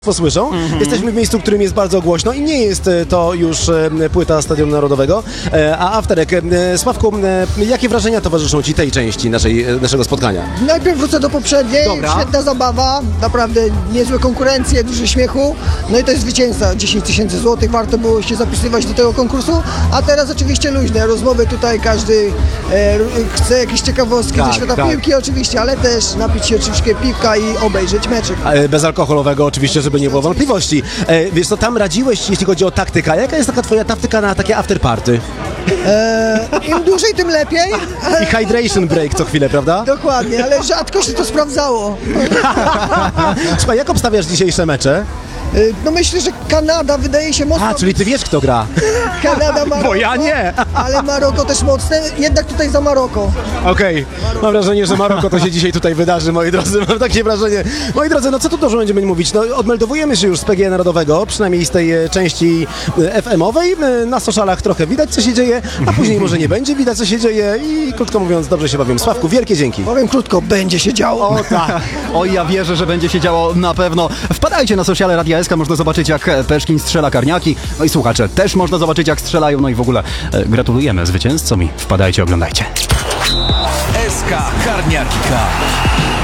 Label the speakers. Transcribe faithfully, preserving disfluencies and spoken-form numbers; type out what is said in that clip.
Speaker 1: Posłyszą. Mm-hmm. Jesteśmy w miejscu, w którym jest bardzo głośno i nie jest to już e, płyta Stadionu Narodowego, e, a Afterek. E, Sławku, e, jakie wrażenia towarzyszą Ci tej części naszej, e, naszego spotkania?
Speaker 2: Najpierw wrócę do poprzedniej.
Speaker 1: Dobra.
Speaker 2: Świetna zabawa, naprawdę niezłe konkurencje, dużo śmiechu. No i to jest zwycięzca, dziesięć tysięcy złotych, warto było się zapisywać do tego konkursu. A teraz oczywiście luźne rozmowy tutaj, każdy e, chce jakieś ciekawostki
Speaker 1: tak,
Speaker 2: ze świata
Speaker 1: tak.
Speaker 2: piłki oczywiście, ale też napić się troszkę piwka i obejrzeć meczek.
Speaker 1: E, bezalkoholowego oczywiście, żeby nie było wątpliwości. E, wiesz co, tam radziłeś, jeśli chodzi o taktykę. Jaka jest taka Twoja taktyka na takie afterparty?
Speaker 2: E, Im dłużej, tym lepiej.
Speaker 1: I hydration break co chwilę, prawda?
Speaker 2: Dokładnie, ale rzadko się to sprawdzało.
Speaker 1: Słuchaj, jak obstawiasz dzisiejsze mecze?
Speaker 2: E, No myślę, że Kanada wydaje się mocno...
Speaker 1: A, czyli Ty wiesz, kto gra.
Speaker 2: Kanada, Maroko,
Speaker 1: Bo ja nie.
Speaker 2: ale Maroko też mocne, jednak tutaj za Maroko.
Speaker 1: Okej, okay. Mam wrażenie, że Maroko to się dzisiaj tutaj wydarzy, moi drodzy, mam takie wrażenie. Moi drodzy, no co tu dużo będziemy mówić? No odmeldowujemy się już z P G E Narodowego, przynajmniej z tej e, części e, F M-owej. E, na socialach trochę widać, co się dzieje, a później może nie będzie widać, co się dzieje i krótko mówiąc, dobrze się bawię. Sławku, wielkie dzięki.
Speaker 2: Powiem krótko, będzie się działo.
Speaker 1: O tak.
Speaker 3: Oj, ja wierzę, że będzie się działo na pewno. Wpadajcie na sociale Radia S K, można zobaczyć, jak Peszkin strzela karniaki. No i słuchacze, też można zobaczyć, jak strzelają. No i w ogóle e, gratulujemy zwycięzcom i wpadajcie, oglądajcie.
Speaker 4: S K Karniaki K.